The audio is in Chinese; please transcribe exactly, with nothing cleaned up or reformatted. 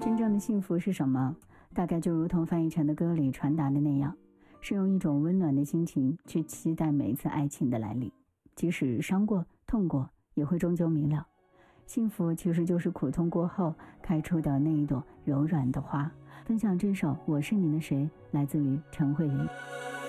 真正的幸福是什么？大概就如同范逸臣的歌里传达的那样，是用一种温暖的心情去期待每一次爱情的来临，即使伤过痛过，也会终究明了。幸福其实就是苦痛过后开出的那一朵柔软的花。分享这首《我是你的谁》，来自于陈慧琳。